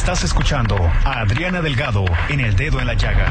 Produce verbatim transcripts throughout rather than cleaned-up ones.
Estás escuchando a Adriana Delgado en El Dedo en la Llaga.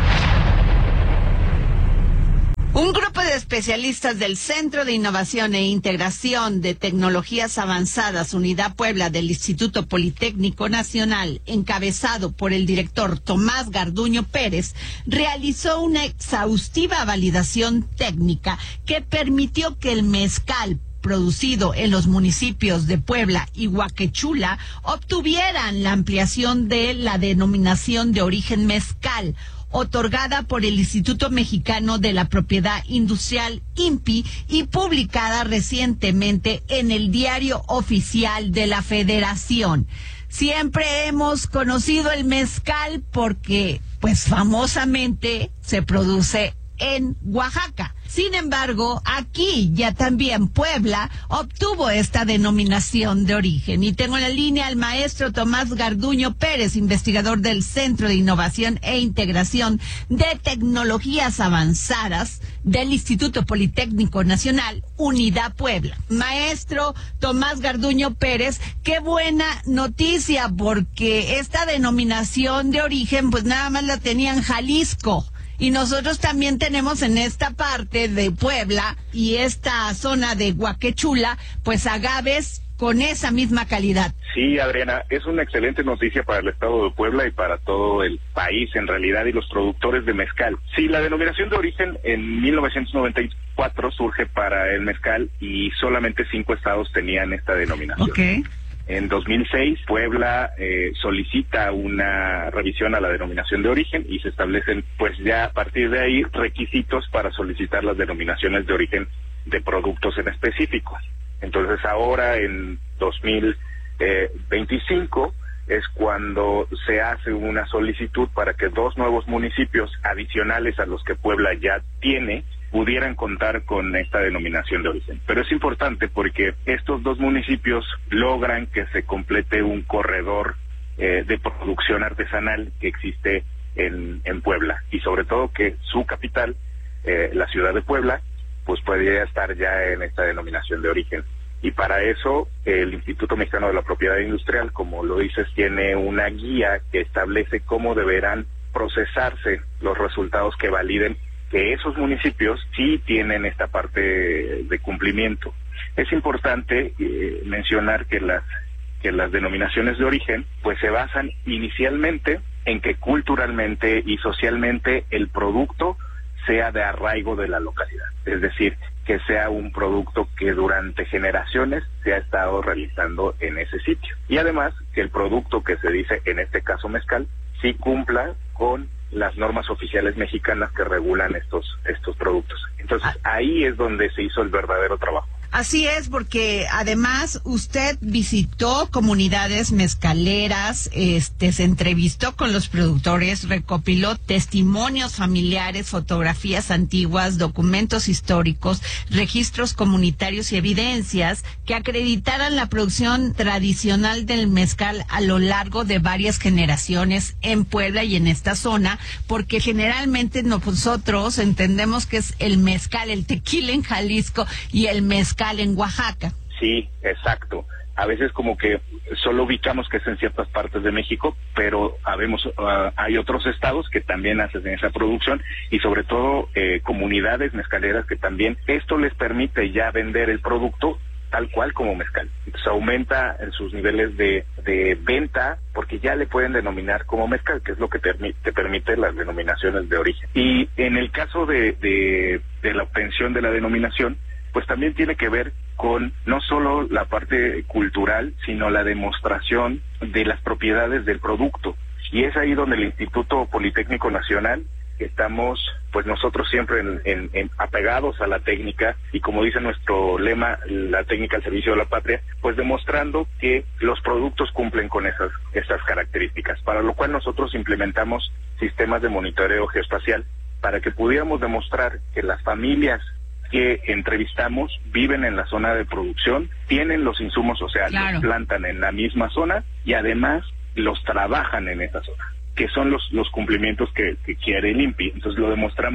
Un grupo de especialistas del Centro de Innovación e Integración de Tecnologías Avanzadas Unidad Puebla del Instituto Politécnico Nacional, encabezado por el director Tomás Garduño Pérez, realizó una exhaustiva validación técnica que permitió que el mezcal producido en los municipios de Puebla y Huaquechula obtuvieran la ampliación de la denominación de origen mezcal, otorgada por el Instituto Mexicano de la Propiedad Industrial, I N P I, y publicada recientemente en el Diario Oficial de la Federación. Siempre hemos conocido el mezcal porque, pues famosamente, se produce en Oaxaca. Sin embargo, aquí ya también Puebla obtuvo esta denominación de origen. Y tengo en la línea al maestro Tomás Garduño Pérez, investigador del Centro de Innovación e Integración de Tecnologías Avanzadas del Instituto Politécnico Nacional, Unidad Puebla. Maestro Tomás Garduño Pérez, qué buena noticia, porque esta denominación de origen pues nada más la tenía en Jalisco. Y nosotros también tenemos en esta parte de Puebla y esta zona de Huaquechula, pues agaves con esa misma calidad. Sí, Adriana, es una excelente noticia para el estado de Puebla y para todo el país en realidad y los productores de mezcal. Sí, la denominación de origen en mil novecientos noventa y cuatro surge para el mezcal y solamente cinco estados tenían esta denominación. Okay. En dos mil seis, Puebla eh, solicita una revisión a la denominación de origen y se establecen, pues ya a partir de ahí, requisitos para solicitar las denominaciones de origen de productos en específico. Entonces ahora, en dos mil veinticinco, es cuando se hace una solicitud para que dos nuevos municipios adicionales a los que Puebla ya tiene pudieran contar con esta denominación de origen. Pero es importante porque estos dos municipios logran que se complete un corredor eh, de producción artesanal que existe en, en Puebla, y sobre todo que su capital, eh, la ciudad de Puebla, pues podría estar ya en esta denominación de origen. Y para eso el Instituto Mexicano de la Propiedad Industrial, como lo dices, tiene una guía que establece cómo deberán procesarse los resultados que validen que esos municipios sí tienen esta parte de cumplimiento. Es importante eh, mencionar que las que las denominaciones de origen pues se basan inicialmente en que culturalmente y socialmente el producto sea de arraigo de la localidad, es decir, que sea un producto que durante generaciones se ha estado realizando en ese sitio. Y además que el producto que se dice, en este caso mezcal, sí cumpla con las normas oficiales mexicanas que regulan estos estos productos. Entonces, ahí es donde se hizo el verdadero trabajo. Así es, porque además usted visitó comunidades mezcaleras, este, se entrevistó con los productores, recopiló testimonios familiares, fotografías antiguas, documentos históricos, registros comunitarios y evidencias que acreditaran la producción tradicional del mezcal a lo largo de varias generaciones en Puebla y en esta zona, porque generalmente nosotros entendemos que es el mezcal, el tequila en Jalisco y el mezcal en Oaxaca. Sí, exacto. A veces como que solo ubicamos que es en ciertas partes de México, pero habemos, uh, hay otros estados que también hacen esa producción y sobre todo eh, comunidades mezcaleras que también esto les permite ya vender el producto tal cual como mezcal. Entonces aumenta en sus niveles de, de venta porque ya le pueden denominar como mezcal, que es lo que te, te permite las denominaciones de origen. Y en el caso de, de, de la obtención de la denominación, pues también tiene que ver con no solo la parte cultural, sino la demostración de las propiedades del producto. Y es ahí donde el Instituto Politécnico Nacional estamos, pues nosotros siempre en, en, en apegados a la técnica, y como dice nuestro lema, la técnica al servicio de la patria, pues demostrando que los productos cumplen con esas, esas características, para lo cual nosotros implementamos sistemas de monitoreo geoespacial para que pudiéramos demostrar que las familias que entrevistamos viven en la zona de producción, tienen los insumos, o sea, claro, los plantan en la misma zona y además los trabajan en esa zona, que son los los cumplimientos que, que quiere el I N P I. Entonces lo demostramos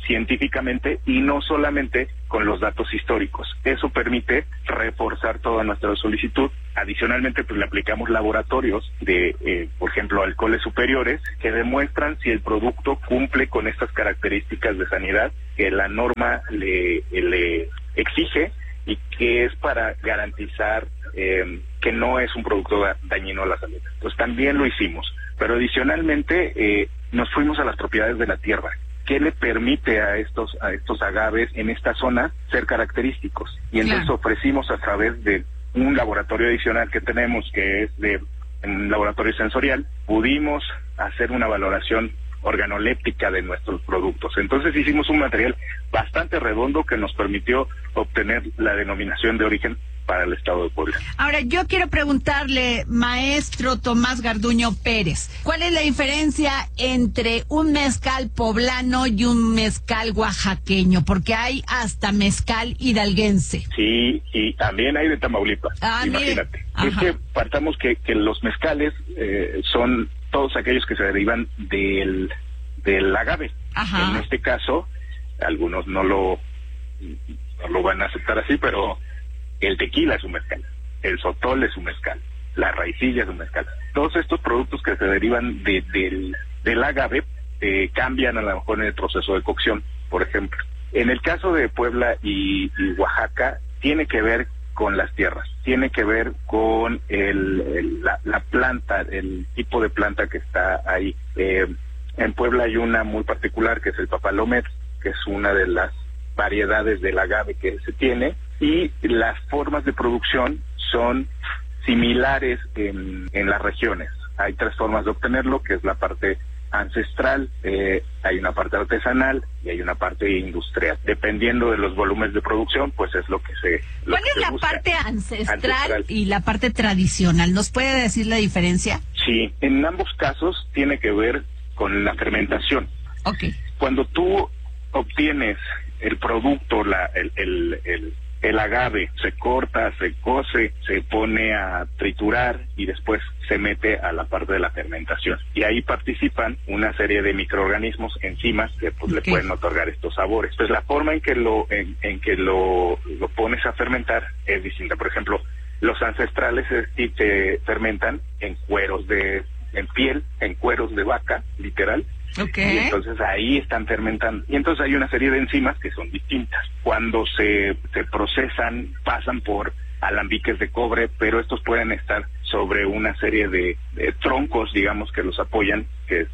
científicamente y no solamente con los datos históricos. Eso permite reforzar toda nuestra solicitud. Adicionalmente, pues le aplicamos laboratorios de, eh, por ejemplo, alcoholes superiores que demuestran si el producto cumple con estas características de sanidad que la norma le, le exige y que es para garantizar eh, que no es un producto dañino a la salud. Pues también lo hicimos, pero adicionalmente eh, nos fuimos a las propiedades de la tierra. ¿Qué le permite a estos a estos agaves en esta zona ser característicos? Y entonces claro. ofrecimos a través de un laboratorio adicional que tenemos, que es de un laboratorio sensorial, pudimos hacer una valoración organoléptica de nuestros productos. Entonces hicimos un material bastante redondo que nos permitió obtener la denominación de origen para el estado de Puebla. Ahora, yo quiero preguntarle, maestro Tomás Garduño Pérez, ¿cuál es la diferencia entre un mezcal poblano y un mezcal oaxaqueño? Porque hay hasta mezcal hidalguense. Sí, y también hay de Tamaulipas, ah, imagínate. Es que partamos que, que los mezcales eh, son todos aquellos que se derivan del, del agave. Ajá. En este caso, algunos no lo, no lo van a aceptar así, pero el tequila es un mezcal, el sotol es un mezcal, la raicilla es un mezcal. Todos estos productos que se derivan de, del, del agave eh, cambian a lo mejor en el proceso de cocción, por ejemplo. En el caso de Puebla y, y Oaxaca, tiene que ver con las tierras, tiene que ver con el, el, la, la planta, el tipo de planta que está ahí. Eh, en Puebla hay una muy particular que es el papalomet, que es una de las variedades del agave que se tiene, y las formas de producción son similares en, en las regiones. Hay tres formas de obtenerlo, que es la parte ancestral, eh, hay una parte artesanal y hay una parte industrial. Dependiendo de los volúmenes de producción, pues es lo que se lo ¿Cuál que es se la busca. parte ancestral, ancestral y la parte tradicional? ¿Nos puede decir la diferencia? Sí, en ambos casos tiene que ver con la fermentación. Okay. Cuando tú obtienes el producto, la, el, el, el el agave, se corta, se cose, se pone a triturar y después se mete a la parte de la fermentación. Y ahí participan una serie de microorganismos, enzimas, que pues okay. le pueden otorgar estos sabores. Entonces la forma en que lo en, en que lo, lo pones a fermentar es distinta. Por ejemplo, los ancestrales se, se fermentan en cueros de, en piel, en cueros de vaca, literal. Okay. Y entonces ahí están fermentando. Y entonces hay una serie de enzimas que son distintas. Cuando se, se procesan, pasan por alambiques de cobre, pero estos pueden estar sobre una serie de, de troncos, digamos, que los apoyan, que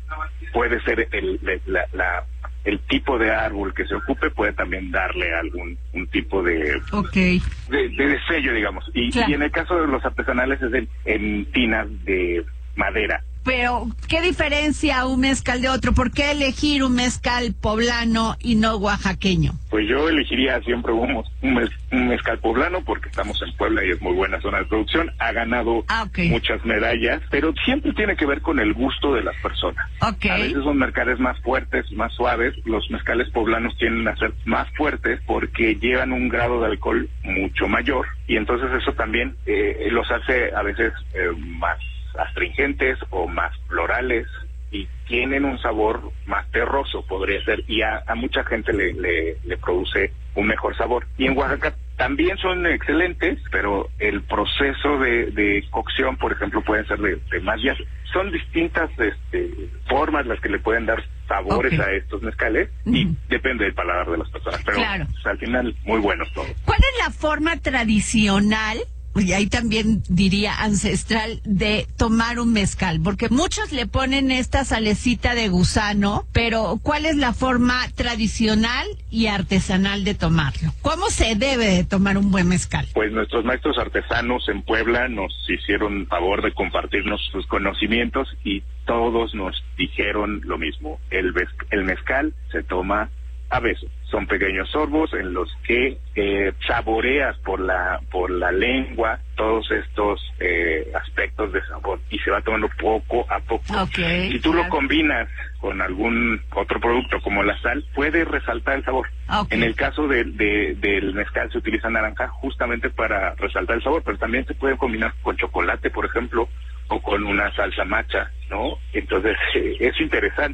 puede ser el, la, la, el tipo de árbol que se ocupe, puede también darle algún un tipo de, okay. de, de sello, digamos. Y, claro. y en el caso de los artesanales es en, en tinas de madera. Pero, ¿qué diferencia un mezcal de otro? ¿Por qué elegir un mezcal poblano y no oaxaqueño? Pues yo elegiría siempre un, un, mez, un mezcal poblano porque estamos en Puebla y es muy buena zona de producción. Ha ganado ah, okay. muchas medallas, pero siempre tiene que ver con el gusto de las personas. Okay. A veces son mezcales más fuertes, más suaves. Los mezcales poblanos tienden a ser más fuertes porque llevan un grado de alcohol mucho mayor y entonces eso también eh, los hace a veces eh, más astringentes o más florales y tienen un sabor más terroso, podría ser, y a, a mucha gente le, le, le produce un mejor sabor. Y en Oaxaca también son excelentes, pero el proceso de, de cocción, por ejemplo, pueden ser de, de más días. Son distintas este, formas las que le pueden dar sabores okay. a estos mezcales y uh-huh. depende del paladar de las personas, pero claro. pues, al final muy buenos todos. ¿Cuál es la forma tradicional? Y ahí también diría ancestral de tomar un mezcal, porque muchos le ponen esta salecita de gusano, pero ¿cuál es la forma tradicional y artesanal de tomarlo? ¿Cómo se debe de tomar un buen mezcal? Pues nuestros maestros artesanos en Puebla nos hicieron favor de compartirnos sus conocimientos y todos nos dijeron lo mismo. El, el mezcal se toma a veces. Son pequeños sorbos en los que eh, saboreas por la por la lengua todos estos eh, aspectos de sabor y se va tomando poco a poco. Okay, si tú claro. lo combinas con algún otro producto como la sal, puede resaltar el sabor. Okay. En el caso de, de, del mezcal se utiliza naranja justamente para resaltar el sabor, pero también se puede combinar con chocolate, por ejemplo, o con una salsa macha, ¿no? Entonces eh, es interesante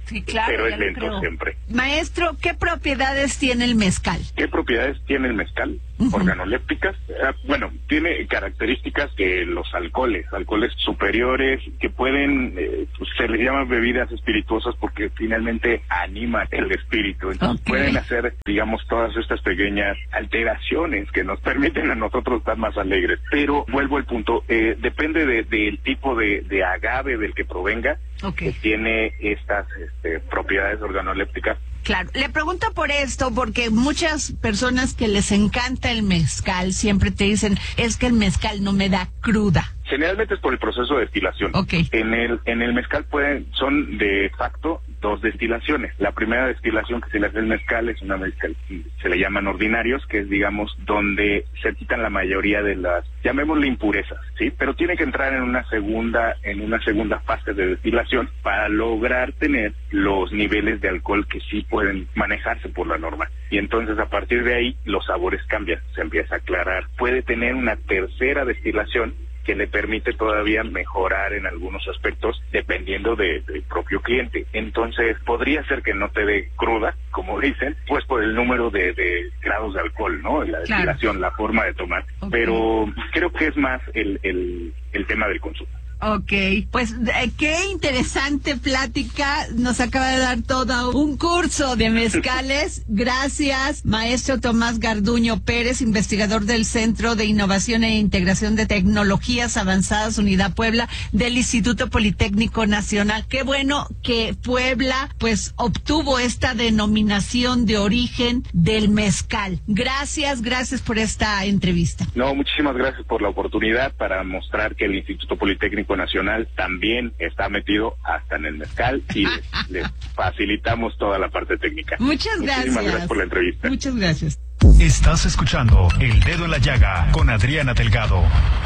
Sí, claro, pero es ya lo lento creo. siempre. Maestro, ¿qué propiedades tiene el mezcal? ¿Qué propiedades tiene el mezcal? Uh-huh. Organolépticas. Eh, bueno, tiene características que los alcoholes, alcoholes superiores, que pueden, eh, pues, se les llama bebidas espirituosas porque finalmente animan el espíritu. Entonces Okay. pueden hacer, digamos, todas estas pequeñas alteraciones que nos permiten a nosotros estar más alegres. Pero vuelvo al punto, eh, depende de, del tipo de, de agave del que provenga, Okay. que tiene estas este, propiedades organolépticas. Claro, le pregunto por esto porque muchas personas que les encanta el mezcal siempre te dicen, es que el mezcal no me da cruda. Generalmente es por el proceso de destilación. Okay. En el en el mezcal pueden son de facto dos destilaciones. La primera destilación que se le hace al mezcal es una mezcal, se le llaman ordinarios, que es, digamos, donde se quitan la mayoría de las, llamémosle impurezas, ¿sí? Pero tiene que entrar en una segunda en una segunda fase de destilación para lograr tener los niveles de alcohol que sí pueden manejarse por la norma. Y entonces a partir de ahí los sabores cambian, se empieza a aclarar. Puede tener una tercera destilación que le permite todavía mejorar en algunos aspectos dependiendo de, del propio cliente. Entonces podría ser que no te dé cruda, como dicen, pues por el número de, de grados de alcohol, ¿no? La destilación, claro. La forma de tomar. Okay. Pero creo que es más el, el, el tema del consumo. Ok, pues eh, qué interesante plática, nos acaba de dar todo un curso de mezcales. Gracias, maestro Tomás Garduño Pérez, investigador del Centro de Innovación e Integración de Tecnologías Avanzadas Unidad Puebla del Instituto Politécnico Nacional. Qué bueno que Puebla pues obtuvo esta denominación de origen del mezcal. Gracias, gracias por esta entrevista. No, muchísimas gracias por la oportunidad para mostrar que el Instituto Politécnico Nacional también está metido hasta en el mezcal y les, les facilitamos toda la parte técnica. Muchas gracias. Muchísimas gracias por la entrevista. Muchas gracias. Estás escuchando El Dedo en la Llaga con Adriana Delgado.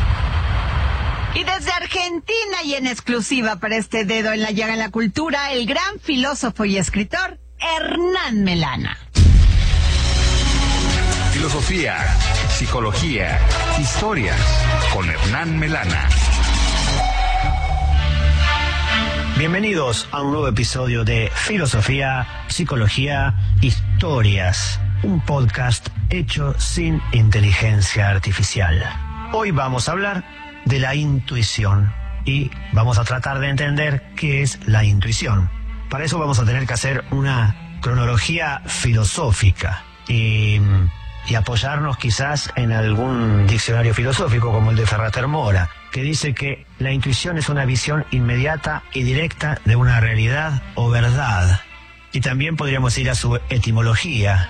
Y desde Argentina y en exclusiva para este Dedo en la Llaga en la Cultura, el gran filósofo y escritor Hernán Melana. Filosofía, psicología, historias con Hernán Melana. Bienvenidos a un nuevo episodio de Filosofía, Psicología, Historias, un podcast hecho sin inteligencia artificial. Hoy vamos a hablar de la intuición y vamos a tratar de entender qué es la intuición. Para eso vamos a tener que hacer una cronología filosófica y, y apoyarnos quizás en algún diccionario filosófico como el de Ferrater Mora, que dice que la intuición es una visión inmediata y directa de una realidad o verdad. Y también podríamos ir a su etimología.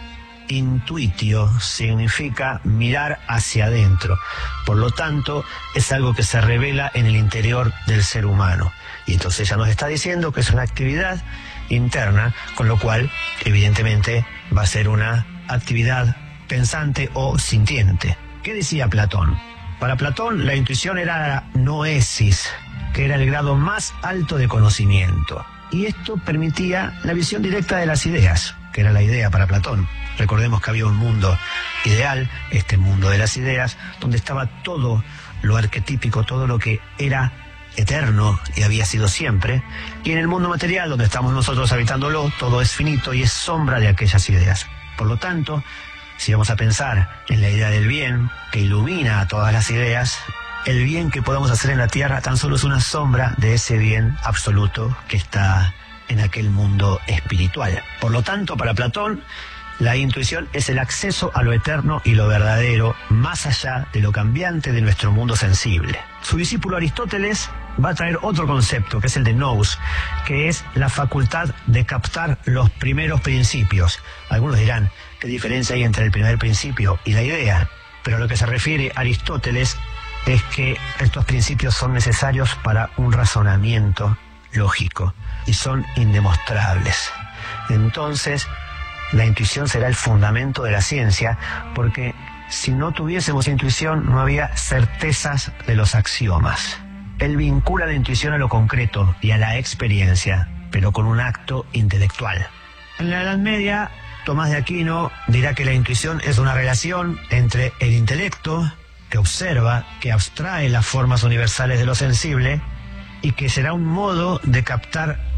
Intuitio significa mirar hacia adentro. Por lo tanto, es algo que se revela en el interior del ser humano. Y entonces ella nos está diciendo que es una actividad interna, con lo cual, evidentemente, va a ser una actividad pensante o sintiente. ¿Qué decía Platón? Para Platón, la intuición era la noesis, que era el grado más alto de conocimiento. Y esto permitía la visión directa de las ideas, que era la idea para Platón. Recordemos que había un mundo ideal, este mundo de las ideas, donde estaba todo lo arquetípico, todo lo que era eterno y había sido siempre. Y en el mundo material, donde estamos nosotros habitándolo, todo es finito y es sombra de aquellas ideas. Por lo tanto, si vamos a pensar en la idea del bien, que ilumina a todas las ideas, el bien que podamos hacer en la tierra tan solo es una sombra de ese bien absoluto que está en aquel mundo espiritual. Por lo tanto, para Platón, la intuición es el acceso a lo eterno y lo verdadero, más allá de lo cambiante de nuestro mundo sensible. Su discípulo Aristóteles va a traer otro concepto, que es el de nous, que es la facultad de captar los primeros principios. Algunos dirán, ¿qué diferencia hay entre el primer principio y la idea? Pero a lo que se refiere Aristóteles es que estos principios son necesarios para un razonamiento lógico y son indemostrables. Entonces, la intuición será el fundamento de la ciencia, porque si no tuviésemos intuición no había certezas de los axiomas. Él vincula la intuición a lo concreto y a la experiencia, pero con un acto intelectual. En la Edad Media, Tomás de Aquino dirá que la intuición es una relación entre el intelecto, que observa, que abstrae las formas universales de lo sensible, y que será un modo de captar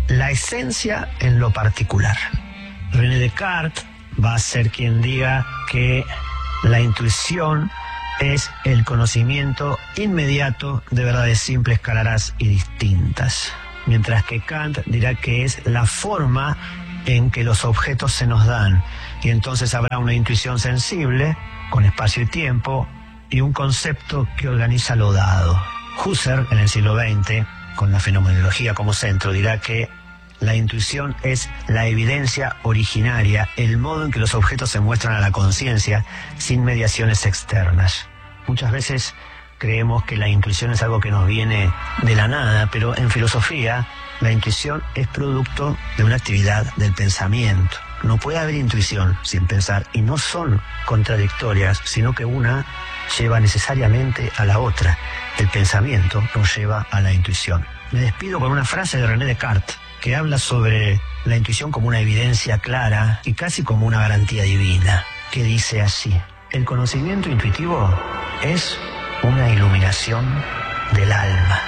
la esencia en lo particular. René Descartes va a ser quien diga que la intuición es el conocimiento inmediato de verdades simples, claras y distintas. Mientras que Kant dirá que es la forma en que los objetos se nos dan. Y entonces habrá una intuición sensible, con espacio y tiempo, y un concepto que organiza lo dado. Husserl, en el siglo veinte, con la fenomenología como centro, dirá que la intuición es la evidencia originaria, el modo en que los objetos se muestran a la conciencia sin mediaciones externas. Muchas veces creemos que la intuición es algo que nos viene de la nada, pero en filosofía la intuición es producto de una actividad del pensamiento. No puede haber intuición sin pensar, y no son contradictorias, sino que una lleva necesariamente a la otra. El pensamiento nos lleva a la intuición. Me despido con una frase de René Descartes, que habla sobre la intuición como una evidencia clara y casi como una garantía divina, que dice así: el conocimiento intuitivo es una iluminación del alma.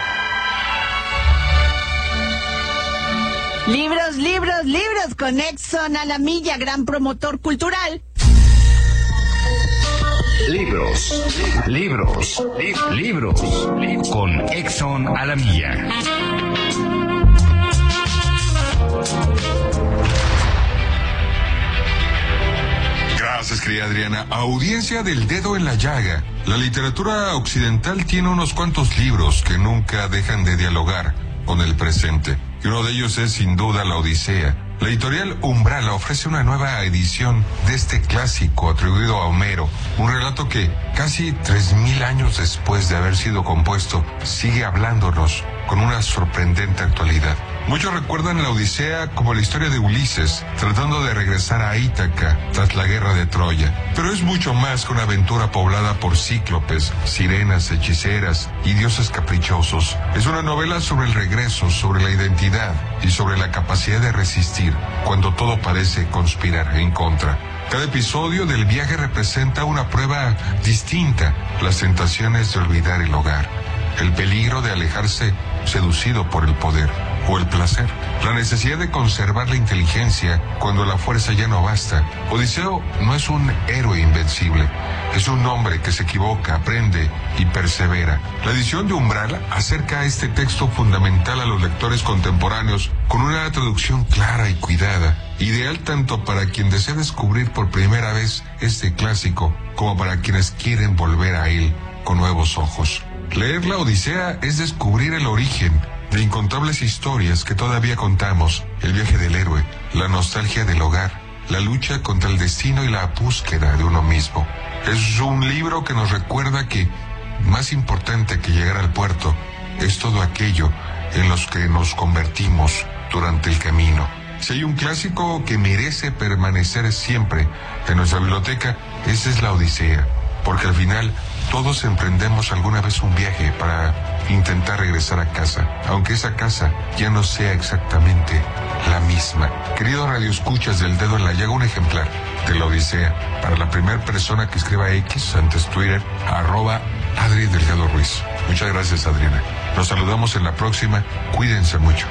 Libros, libros, libros con Exxon a la milla, gran promotor cultural. Libros, libros, li- libros, con Exxon a la milla. Gracias, querida Adriana. Audiencia del Dedo en la Llaga. La literatura occidental tiene unos cuantos libros que nunca dejan de dialogar con el presente. Y uno de ellos es sin duda La Odisea. La editorial Umbrala ofrece una nueva edición de este clásico atribuido a Homero, un relato que casi tres mil años después de haber sido compuesto sigue hablándonos con una sorprendente actualidad. Muchos recuerdan La Odisea como la historia de Ulises tratando de regresar a Ítaca tras la guerra de Troya, pero es mucho más que una aventura poblada por cíclopes, sirenas, hechiceras y dioses caprichosos. Es una novela sobre el regreso, sobre la identidad y sobre la capacidad de resistir cuando todo parece conspirar en contra. Cada episodio del viaje representa una prueba distinta: las tentaciones de olvidar el hogar, el peligro de alejarse seducido por el poder o el placer, la necesidad de conservar la inteligencia cuando la fuerza ya no basta. Odiseo no es un héroe invencible, es un hombre que se equivoca, aprende y persevera. La edición de Umbral acerca este texto fundamental a los lectores contemporáneos con una traducción clara y cuidada, ideal tanto para quien desea descubrir por primera vez este clásico como para quienes quieren volver a él con nuevos ojos. Leer La Odisea es descubrir el origen de incontables historias que todavía contamos: el viaje del héroe, la nostalgia del hogar, la lucha contra el destino y la búsqueda de uno mismo. Es un libro que nos recuerda que más importante que llegar al puerto es todo aquello en los que nos convertimos durante el camino. Si hay un clásico que merece permanecer siempre en nuestra biblioteca, esa es La Odisea, porque al final todos emprendemos alguna vez un viaje para intentar regresar a casa, aunque esa casa ya no sea exactamente la misma. Queridos radioescuchas del Dedo en la Llaga, un ejemplar de La Odisea para la primera persona que escriba X, antes Twitter, arroba Adri Delgado Ruiz. Muchas gracias, Adriana. Nos saludamos en la próxima. Cuídense mucho.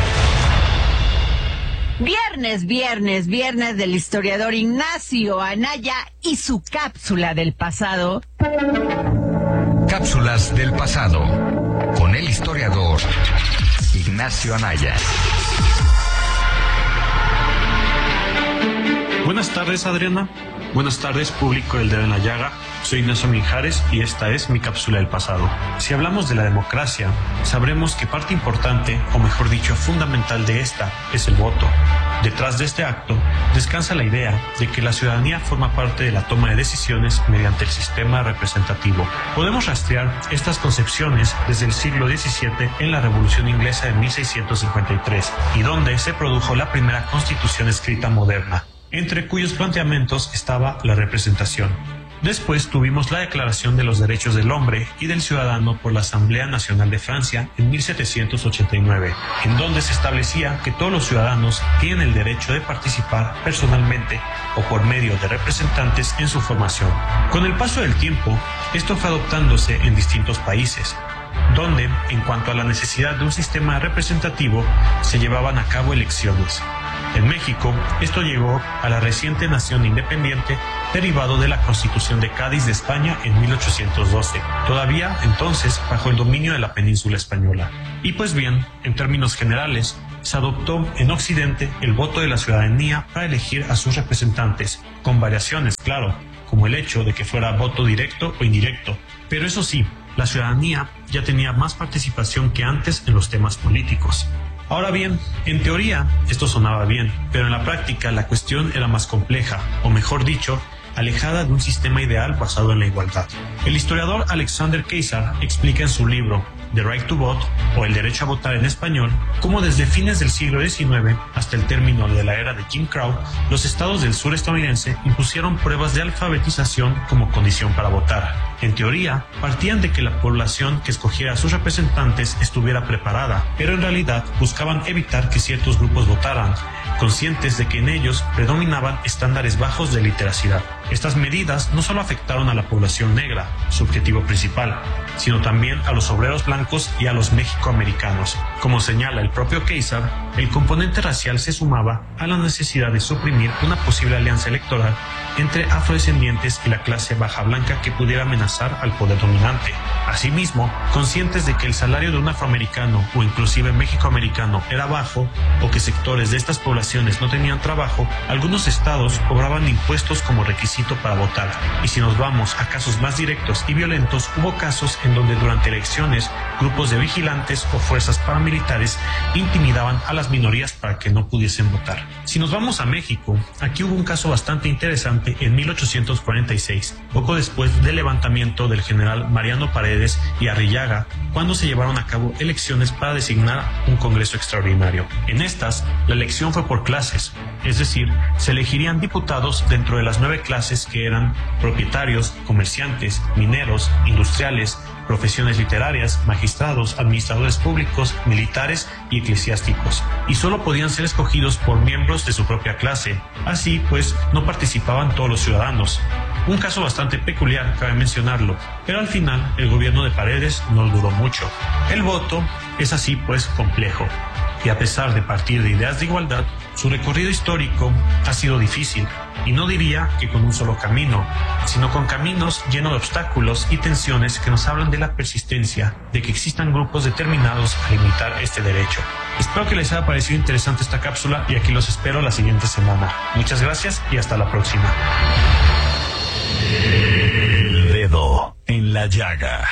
Viernes, viernes, viernes del historiador Ignacio Anaya y su cápsula del pasado. Cápsulas del pasado con el historiador Ignacio Anaya. Buenas tardes, Adriana. Buenas tardes, público del Dedo en la Llaga. Soy Ignacio Mijares y esta es mi cápsula del pasado. Si hablamos de la democracia, sabremos que parte importante, o mejor dicho, fundamental de esta, es el voto. Detrás de este acto descansa la idea de que la ciudadanía forma parte de la toma de decisiones mediante el sistema representativo. Podemos rastrear estas concepciones desde el siglo diecisiete en la Revolución Inglesa de mil seiscientos cincuenta y tres, y donde se produjo la primera constitución escrita moderna, entre cuyos planteamientos estaba la representación. Después tuvimos la Declaración de los Derechos del Hombre y del Ciudadano por la Asamblea Nacional de Francia en mil setecientos ochenta y nueve, en donde se establecía que todos los ciudadanos tienen el derecho de participar personalmente o por medio de representantes en su formación. Con el paso del tiempo, esto fue adoptándose en distintos países. donde, en cuanto a la necesidad de un sistema representativo, se llevaban a cabo elecciones. En México, esto llegó a la reciente nación independiente derivado de la Constitución de Cádiz de España en mil ochocientos doce, todavía entonces bajo el dominio de la península española. Y pues bien, en términos generales, se adoptó en Occidente el voto de la ciudadanía para elegir a sus representantes, con variaciones, claro, como el hecho de que fuera voto directo o indirecto. Pero eso sí, la ciudadanía ya tenía más participación que antes en los temas políticos. Ahora bien, en teoría esto sonaba bien, pero en la práctica la cuestión era más compleja, o mejor dicho, alejada de un sistema ideal basado en la igualdad. El historiador Alexander Keysar explica en su libro The Right to Vote, o El Derecho a Votar en español, cómo desde fines del siglo diecinueve hasta el término de la era de Jim Crow, los estados del sur estadounidense impusieron pruebas de alfabetización como condición para votar. En teoría, partían de que la población que escogiera a sus representantes estuviera preparada, pero en realidad buscaban evitar que ciertos grupos votaran, conscientes de que en ellos predominaban estándares bajos de literacidad. Estas medidas no solo afectaron a la población negra, su objetivo principal, sino también a los obreros blancos y a los mexicoamericanos. Como señala el propio Keysar, el componente racial se sumaba a la necesidad de suprimir una posible alianza electoral entre afrodescendientes y la clase baja blanca que pudiera amenazar al poder dominante. Asimismo, conscientes de que el salario de un afroamericano o inclusive mexicoamericano era bajo o que sectores de estas poblaciones no tenían trabajo, algunos estados cobraban impuestos como requisito para votar. Y si nos vamos a casos más directos y violentos, hubo casos en donde durante elecciones grupos de vigilantes o fuerzas paramilitares intimidaban a las minorías para que no pudiesen votar. Si nos vamos a México, aquí hubo un caso bastante interesante en mil ochocientos cuarenta y seis, poco después del levantamiento del general Mariano Paredes y Arrillaga, cuando se llevaron a cabo elecciones para designar un Congreso extraordinario. En estas, la elección fue por clases, es decir, se elegirían diputados dentro de las nueve clases que eran propietarios, comerciantes, mineros, industriales, profesiones literarias, magistrados, administradores públicos, militares y eclesiásticos, y solo podían ser escogidos por miembros de su propia clase. Así pues, no participaban todos los ciudadanos. Un caso bastante peculiar, cabe mencionarlo, pero al final el gobierno de Paredes no duró mucho. El voto es así pues complejo, y a pesar de partir de ideas de igualdad, su recorrido histórico ha sido difícil, y no diría que con un solo camino, sino con caminos llenos de obstáculos y tensiones que nos hablan de la persistencia de que existan grupos determinados a limitar este derecho. Espero que les haya parecido interesante esta cápsula y aquí los espero la siguiente semana. Muchas gracias y hasta la próxima. El dedo en la llaga.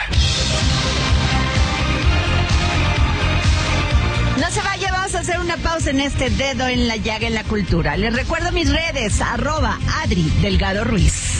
No se vaya, vamos a hacer una pausa en este dedo en la llaga en la cultura. Les recuerdo mis redes, arroba Adri Delgado Ruiz.